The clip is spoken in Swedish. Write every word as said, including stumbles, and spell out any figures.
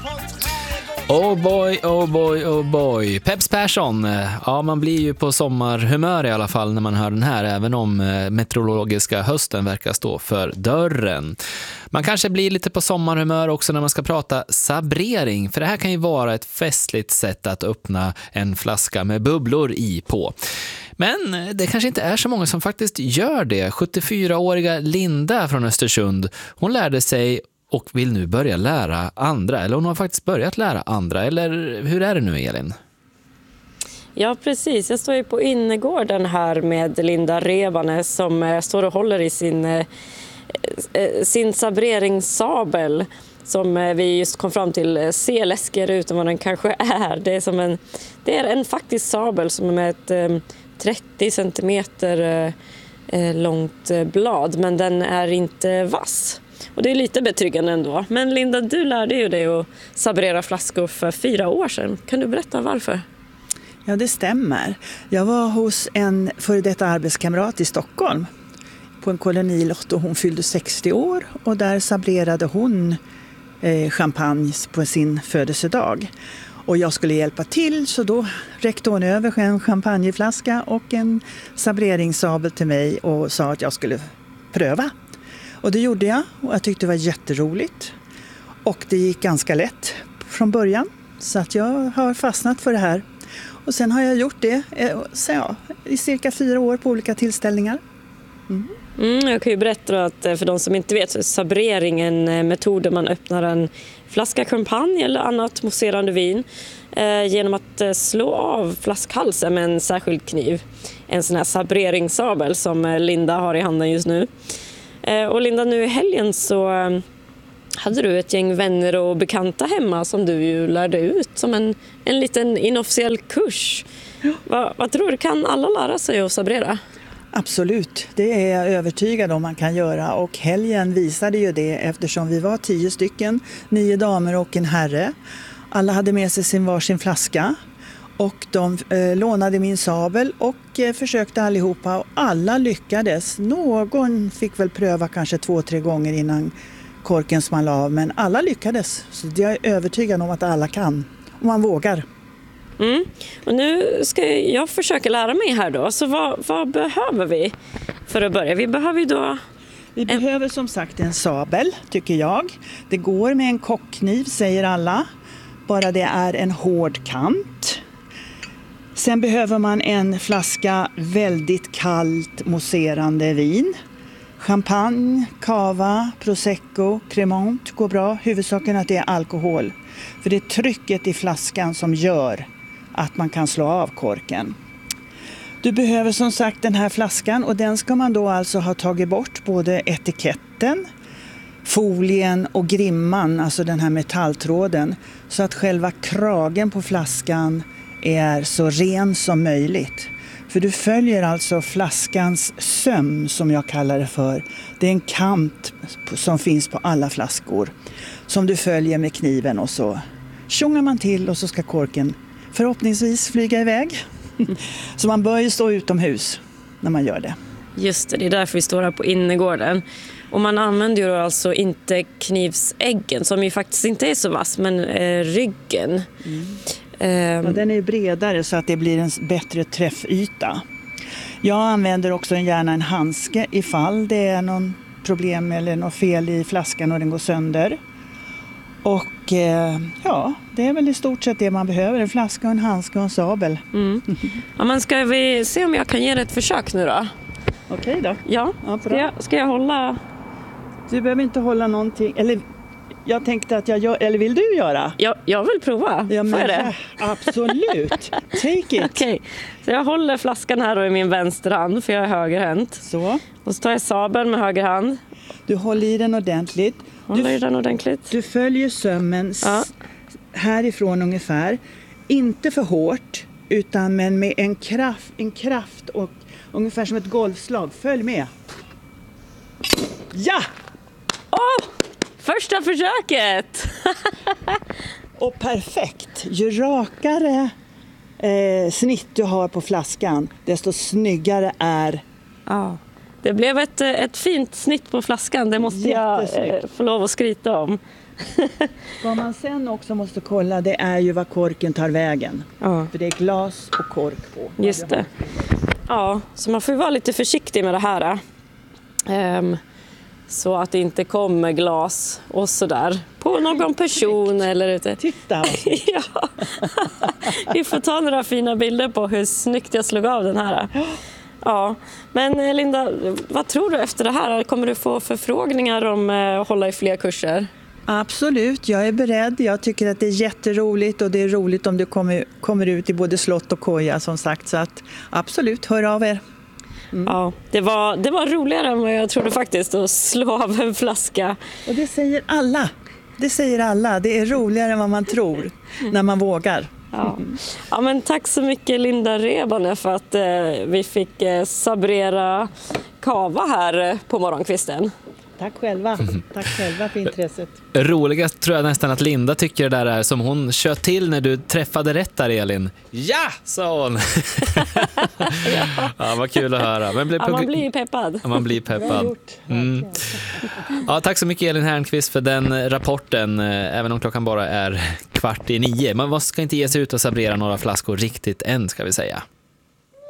Oh boy, oh boy, oh boy. Peps Persson, ja man blir ju på sommarhumör i alla fall när man hör den här, även om meteorologiska hösten verkar stå för dörren. Man kanske blir lite på sommarhumör också när man ska prata sabrering, för det här kan ju vara ett festligt sätt att öppna en flaska med bubblor i på. Men det kanske inte är så många som faktiskt gör det. sjuttiofyraåriga Linda från Östersund, hon lärde sig och vill nu börja lära andra. Eller hon har faktiskt börjat lära andra. Eller hur är det nu, Elin? Ja, precis. Jag står ju på innergården här med Linda Rebane som står och håller i sin, sin sabreringssabel som vi just kom fram till ser läskigare ut än vad den kanske är. Det är, som en, det är en faktisk sabel som är med ett trettio centimeter långt blad, men den är inte vass. Och det är lite betryggande ändå. Men Linda, du lärde ju dig att sabrera flaskor för fyra år sedan. Kan du berätta varför? Ja, det stämmer. Jag var hos en före detta arbetskamrat i Stockholm på en kolonilott och hon fyllde sextio år. Och där sabrerade hon eh, champagne på sin födelsedag. Och jag skulle hjälpa till, så då räckte hon över en champagneflaska och en sabreringssabel till mig och sa att jag skulle pröva. Och det gjorde jag och jag tyckte det var jätteroligt. Och det gick ganska lätt från början. Så att jag har fastnat för det här. Och sen har jag gjort det så ja, i cirka fyra år på olika tillställningar. Mm. Mm, jag kan ju berätta att för de som inte vet så är sabrering en metod där man öppnar en flaska champagne eller annat mousserande vin eh, genom att eh, slå av flaskhalsen med en särskild kniv. En sån här sabreringssabel som Linda har i handen just nu. Och Linda, nu i helgen så hade du ett gäng vänner och bekanta hemma som du ju lärde ut som en, en liten inofficiell kurs. Ja. Va, vad tror du, kan alla lära sig att sabrera? Absolut, det är jag övertygad om man kan göra, och helgen visade ju det eftersom vi var tio stycken, nio damer och en herre. Alla hade med sig sin varsin flaska. Och de eh, lånade min sabel och eh, försökte allihopa och alla lyckades. Någon fick väl pröva kanske två, tre gånger innan korken small av, men alla lyckades. Så jag är övertygad om att alla kan, om man vågar. Mm. Och nu ska jag försöka lära mig här då. Så vad, vad behöver vi för att börja? Vi behöver ju då... Vi en... behöver som sagt en sabel, tycker jag. Det går med en kockkniv, säger alla. Bara det är en hård kant. Sen behöver man en flaska väldigt kallt mousserande vin. Champagne, cava, prosecco, cremant går bra. Huvudsaken att det är alkohol. För det är trycket i flaskan som gör att man kan slå av korken. Du behöver som sagt den här flaskan, och den ska man då alltså ha tagit bort både etiketten, folien och grimman, alltså den här metalltråden, så att själva kragen på flaskan är så ren som möjligt. För du följer alltså flaskans söm, som jag kallar det för. Det är en kant som finns på alla flaskor som du följer med kniven, och så tjongar man till och så ska korken förhoppningsvis flyga iväg. Så man bör ju stå utomhus när man gör det. Just det, det är därför vi står här på innergården. Och man använder ju alltså inte knivsäggen, som ju faktiskt inte är så vass, men eh, ryggen. Mm. Ja, den är bredare så att det blir en bättre träffyta. Jag använder också gärna en handske ifall det är någon problem eller något fel i flaskan och den går sönder. Och eh, ja, det är väl i stort sett det man behöver. En flaska, en handske och en sabel. Mm. Ja, men ska vi se om jag kan ge det ett försök nu då? Okej då. Ja, ja ska, jag, ska jag hålla... Du behöver inte hålla någonting, eller... Jag tänkte att jag gör, eller vill du göra? Jag, jag vill prova. Ja, men, får jag det? Absolut. Take it. Okej, okay. Så jag håller flaskan här då i min vänsterhand, för jag är högerhänt. Så. Och så tar jag sabeln med höger hand. Du håller i den ordentligt. Håller du, i den ordentligt. Du följer sömmen ja. härifrån ungefär. Inte för hårt, utan men med en kraft, en kraft och ungefär som ett golfslag. Följ med. Ja! Åh! Oh! Första försöket! Och perfekt! Ju rakare eh, snitt du har på flaskan, desto snyggare är... Ja, det blev ett, ett fint snitt på flaskan. Det måste jag eh, få lov att skryta om. Vad man sen också måste kolla, det är ju vad korken tar vägen. Ja. För det är glas och kork på. Just det. Ja, så man får ju vara lite försiktig med det här. Um, så att det inte kommer glas och sådär på någon person eller ute. Titta! Ja. Vi får ta några fina bilder på hur snyggt jag slog av den här. Ja, men Linda, vad tror du efter det här? Kommer du få förfrågningar om att hålla i fler kurser? Absolut, jag är beredd. Jag tycker att det är jätteroligt och det är roligt om du kommer, kommer ut i både slott och koja som sagt. Så att absolut, hör av er. Mm. Ja, det var, det var roligare än vad jag trodde faktiskt att slå av en flaska. Och det säger alla. Det säger alla. Det är roligare än vad man tror när man vågar. Ja. Ja, men tack så mycket Linda Rebane för att eh, vi fick eh, sabrera kava här på morgonkvisten. Tack själva. Tack själva för intresset. Roligast tror jag nästan att Linda tycker det där är som hon kött till när du träffade rätt där, Elin. Ja, sa hon. Ja. Ja, vad kul att höra. Men blir ja, man blir peppad. Ja, man blir peppad. Mm. Ja, tack så mycket Elin Härnqvist för den rapporten, även om klockan bara är kvart i nio. Man ska inte ge sig ut och sabrera några flaskor riktigt än, ska vi säga.